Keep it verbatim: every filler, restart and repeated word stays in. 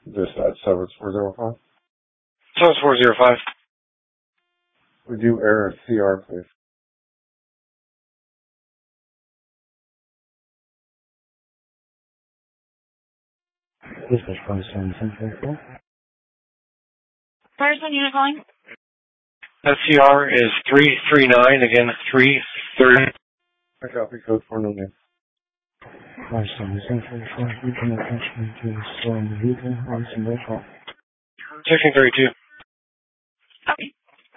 Just at seven four zero five. seven four zero five. Would you air a C R, please? Dispatch five seven seven four four. Firestone unit calling? S C R is three three nine, again, three thirty. I copy code four no nine. five seven seven four four. You can attach me to the store in the vehicle. Rise and call. Section thirty-two. Okay.